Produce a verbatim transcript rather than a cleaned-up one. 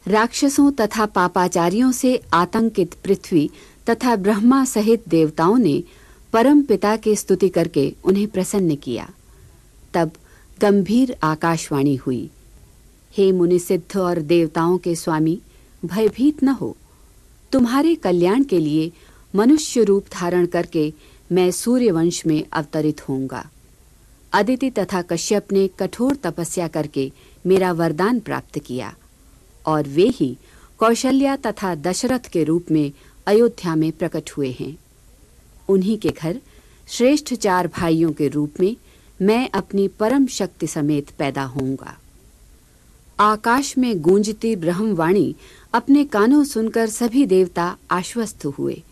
राक्षसों तथा पापाचारियों से आतंकित पृथ्वी तथा ब्रह्मा सहित देवताओं ने परम पिता की स्तुति करके उन्हें प्रसन्न किया। तब गंभीर आकाशवाणी हुई, हे मुनिसिद्ध और देवताओं के स्वामी, भयभीत न हो। तुम्हारे कल्याण के लिए मनुष्य रूप धारण करके मैं सूर्यवंश में अवतरित होऊंगा। अदिति तथा कश्यप ने कठोर तपस्या करके मेरा वरदान प्राप्त किया और वे ही कौशल्या तथा दशरथ के रूप में अयोध्या में प्रकट हुए हैं। उन्हीं के घर श्रेष्ठ चार भाइयों के रूप में मैं अपनी परम शक्ति समेत पैदा होऊंगा। आकाश में गूंजती ब्रह्मवाणी अपने कानों सुनकर सभी देवता आश्वस्त हुए।